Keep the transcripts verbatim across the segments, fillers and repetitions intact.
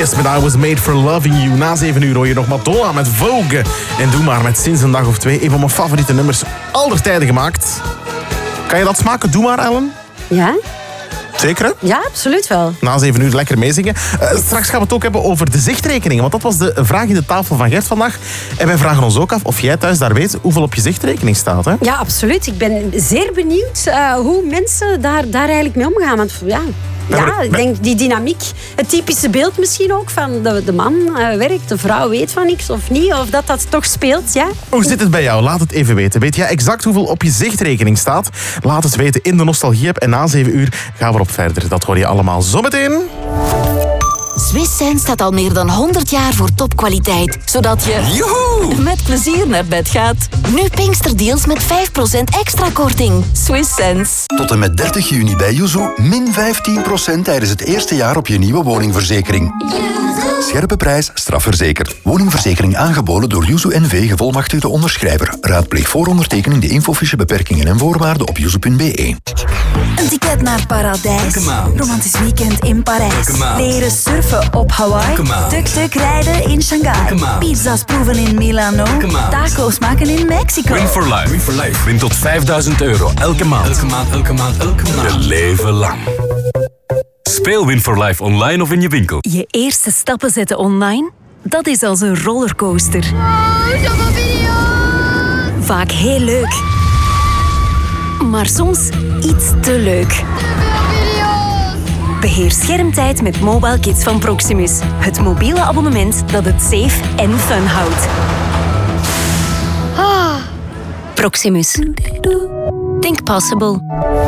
Yes, met I Was Made For Loving You. Na zeven uur hoor je nog Madonna met Vogue. En Doe Maar met Sinds een dag of twee. Een van mijn favoriete nummers aller tijden gemaakt. Kan je dat smaken? Doe maar, Ellen. Ja? Zeker, hè? Ja, absoluut wel. Na zeven uur lekker meezingen. Uh, straks gaan we het ook hebben over de zichtrekeningen. Want dat was de vraag in de tafel van Gert vandaag. En wij vragen ons ook af of jij thuis daar weet hoeveel op je zichtrekening staat. Hè? Ja, absoluut. Ik ben zeer benieuwd uh, hoe mensen daar, daar eigenlijk mee omgaan. Want ja... Ja, ik denk die dynamiek, het typische beeld misschien ook van de, de man uh, werkt, de vrouw weet van niks of niet, of dat dat toch speelt, ja. Hoe zit het bij jou? Laat het even weten. Weet jij exact hoeveel op je zichtrekening staat? Laat het weten in de Nostalgie-app en na zeven uur gaan we erop verder. Dat hoor je allemaal zometeen. Swiss Sense staat al meer dan honderd jaar voor topkwaliteit, zodat je Joehoe! met plezier naar bed gaat. Nu Pinksterdeals met vijf procent extra korting. Swiss Sense. Tot en met dertig juni bij Yuzu min vijftien procent tijdens het eerste jaar op je nieuwe woningverzekering. Scherpe prijs, strafverzekerd. Woningverzekering aangeboden door Yuzu N V, gevolmachtigde onderschrijver. Raadpleeg voor ondertekening de infofiche, beperkingen en voorwaarden op yuzu punt be. Een ticket naar paradijs. Romantisch weekend in Parijs. Leren surfen op Hawaii. Tuk-tuk rijden in Shanghai. Pizza's proeven in Milano. Taco's maken in Mexico. Win for life. Win for life. Win tot vijfduizend euro elke maand. Elke maand, elke maand, elke maand. Je leven lang. Speel Win for Life online of in je winkel. Je eerste stappen zetten online, dat is als een rollercoaster. Wow, zoveel video's! Vaak heel leuk. Maar soms iets te leuk. Beheer schermtijd met Mobile Kids van Proximus. Het mobiele abonnement dat het safe en fun houdt. Ah. Proximus. Think possible.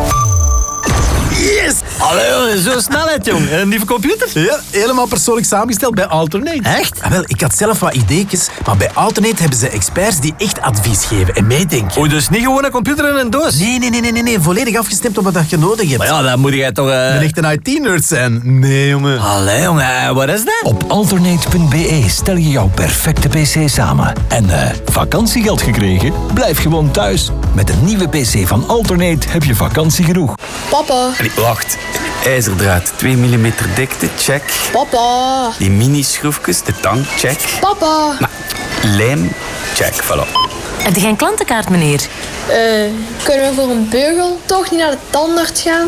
Yes! Allee, jongen, zo snelheid, jong. Een nieuwe computer? Ja, helemaal persoonlijk samengesteld bij Alternate. Echt? Ah, wel, ik had zelf wat ideetjes, maar bij Alternate hebben ze experts die echt advies geven en meedenken. Oei, dus niet gewoon een computer in een doos? Nee, nee, nee, nee, nee, nee. Volledig afgestemd op wat je nodig hebt. Maar ja, dan moet jij toch... Uh... Een echte I T-nerd zijn. Nee, jongen. Allee, jongen, wat is dat? Op alternate punt be stel je jouw perfecte pc samen. En uh, vakantiegeld gekregen? Blijf gewoon thuis. Met een nieuwe pc van Alternate heb je vakantie genoeg. Papa. Allee, wacht. IJzerdraad, twee millimeter dikte, check. Papa. Die mini-schroefjes, de tang, check. Papa. Maar, lijm, check, voilà. Heb je geen klantenkaart, meneer? Uh, kunnen we voor een beugel toch niet naar de tandarts gaan?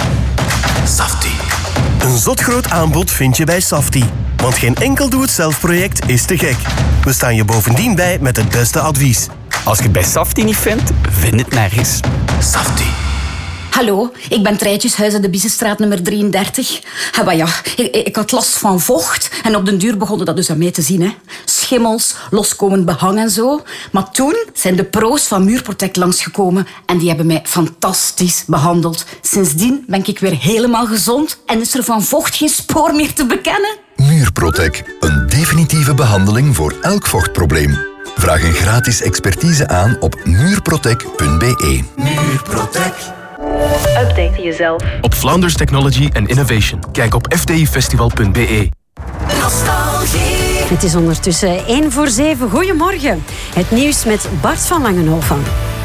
Safti. Een zotgroot aanbod vind je bij Safti. Want geen enkel doe-het-zelf-project is te gek. We staan je bovendien bij met het beste advies. Als je het bij Safti niet vindt, vind het nergens. Safti. Hallo, ik ben Treitjeshuis in de Biezenstraat nummer drieëndertig. En maar ja, ik, ik had last van vocht en op den duur begonnen dat dus aan mij te zien. Hè. Schimmels, loskomend behang en zo. Maar toen zijn de pro's van Muurprotect langsgekomen en die hebben mij fantastisch behandeld. Sindsdien ben ik weer helemaal gezond en is er van vocht geen spoor meer te bekennen. Muurprotect, een definitieve behandeling voor elk vochtprobleem. Vraag een gratis expertise aan op muurprotect punt be. Muurprotect. Update jezelf. Op Flanders Technology and Innovation. Kijk op f t i festival punt be. Nostalgie. Het is ondertussen één voor zeven. Goedemorgen. Het nieuws met Bart van Langenhoven.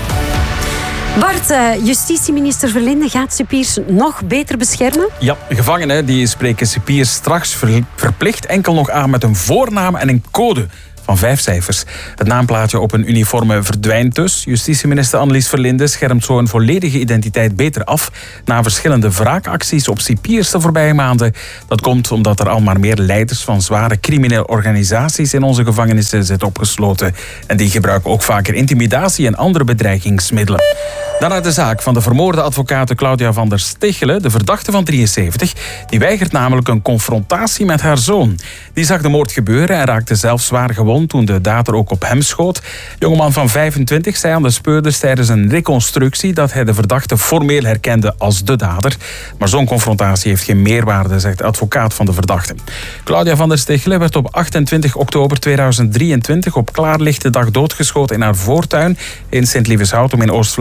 Bart, uh, justitieminister Verlinde gaat cipiers nog beter beschermen? Ja, gevangenen die spreken cipiers straks ver, verplicht enkel nog aan met een voornaam en een code van vijf cijfers. Het naamplaatje op een uniforme verdwijnt dus. Justitieminister Annelies Verlinde schermt zo een volledige identiteit beter af na verschillende wraakacties op cipiers de voorbije maanden. Dat komt omdat er al maar meer leiders van zware criminele organisaties in onze gevangenissen zitten opgesloten. En die gebruiken ook vaker intimidatie en andere bedreigingsmiddelen. Dan uit de zaak van de vermoorde advocate Claudia van der Stichelen, de verdachte van drieënzeventig. Die weigert namelijk een confrontatie met haar zoon. Die zag de moord gebeuren en raakte zelf zwaar gewond toen de dader ook op hem schoot. De jongeman van vijfentwintig zei aan de speurders tijdens een reconstructie dat hij de verdachte formeel herkende als de dader. Maar zo'n confrontatie heeft geen meerwaarde, zegt de advocaat van de verdachte. Claudia van der Stichelen werd op achtentwintig oktober tweeduizend drieëntwintig op klaarlichte dag doodgeschoten in haar voortuin in Sint-Lieveshout in Oost-Vlaanderen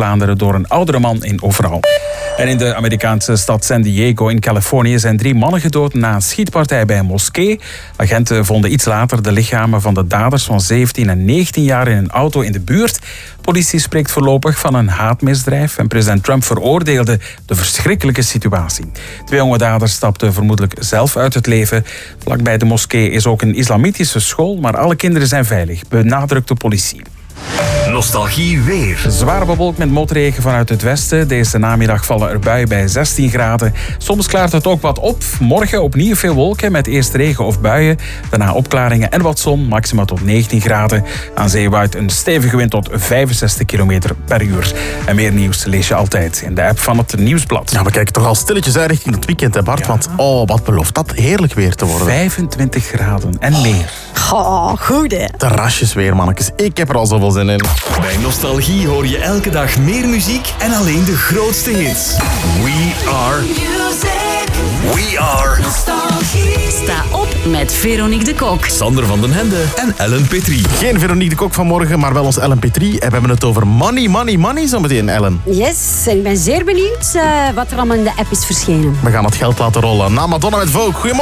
door een oudere man in overal. En in de Amerikaanse stad San Diego in Californië zijn drie mannen gedood na een schietpartij bij een moskee. Agenten vonden iets later de lichamen van de daders van zeventien en negentien jaar in een auto in de buurt. Politie spreekt voorlopig van een haatmisdrijf en president Trump veroordeelde de verschrikkelijke situatie. Twee jonge daders stapten vermoedelijk zelf uit het leven. Vlakbij de moskee is ook een islamitische school, maar alle kinderen zijn veilig, benadrukt de politie. Nostalgie weer. Zwaar bewolkt met motregen vanuit het westen. Deze namiddag vallen er buien bij zestien graden. Soms klaart het ook wat op. Morgen opnieuw veel wolken met eerst regen of buien. Daarna opklaringen en wat zon, maximaal tot negentien graden. Aan zee waait een stevige wind tot vijfenzestig kilometer per uur. En meer nieuws lees je altijd in de app van het Nieuwsblad. Ja, we kijken toch al stilletjes uit richting het weekend, hè Bart? Ja. Want oh, wat belooft dat heerlijk weer te worden. vijfentwintig graden en meer. Oh, goed hè. Terrasjes weer, mannetjes. Ik heb er al zoveel zin in. Bij Nostalgie hoor je elke dag meer muziek en alleen de grootste hits. We are music. We are Nostalgie. Sta op met Veronique de Kok, Sander van den Hende en Ellen Petrie. Geen Veronique de Kok vanmorgen, maar wel ons Ellen Petrie. En we hebben het over money, money, money zometeen, Ellen. Yes, en ik ben zeer benieuwd uh, wat er allemaal in de app is verschenen. We gaan het geld laten rollen. Na Madonna met Vogue. Goedemorgen.